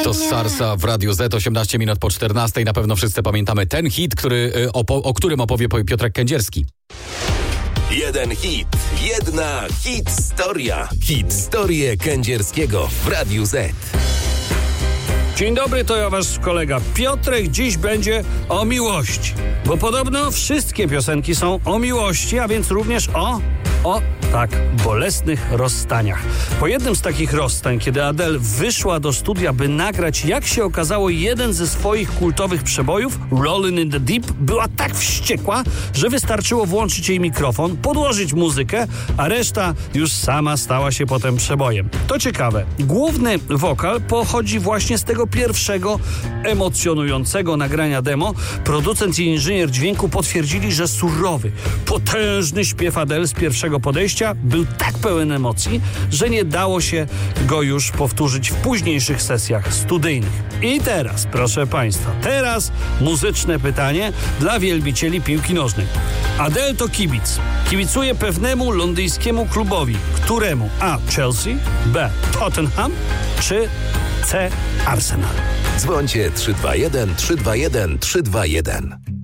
to z Sarsa w Radiu Z, 18 minut po 14. Na pewno wszyscy pamiętamy ten hit, o którym opowie Piotrek Kędzierski. Jeden hit, jedna historia. Historię Kędzierskiego w Radiu Z. Dzień dobry, to ja wasz kolega Piotrek. Dziś będzie o miłości. Bo podobno wszystkie piosenki są o miłości, a więc również o bolesnych rozstaniach. Po jednym z takich rozstań, kiedy Adele wyszła do studia, by nagrać, jak się okazało, jeden ze swoich kultowych przebojów, Rollin' in the Deep, była tak wściekła, że wystarczyło włączyć jej mikrofon, podłożyć muzykę, a reszta już sama stała się potem przebojem. To ciekawe. Główny wokal pochodzi właśnie z tego pierwszego emocjonującego nagrania demo. Producent i inżynier dźwięku potwierdzili, że surowy, potężny śpiew Adele z pierwszego podejścia był tak pełen emocji, że nie dało się go już powtórzyć w późniejszych sesjach studyjnych. I teraz, proszę Państwa, muzyczne pytanie dla wielbicieli piłki nożnej. Adele to kibic. Kibicuje pewnemu londyńskiemu klubowi. Któremu? A. Chelsea, B. Tottenham, czy C. Arsenal? Dzwońcie 321 321 321.